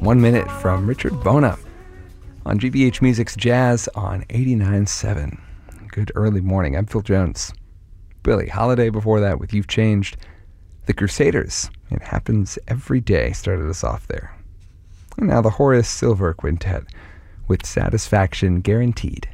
1 Minute from Richard Bona on GBH Music's Jazz on 89.7. Good early morning. I'm Phil Jones. Billie Holiday before that with You've Changed. The Crusaders, It Happens Every Day, started us off there. And now the Horace Silver Quintet with Satisfaction Guaranteed.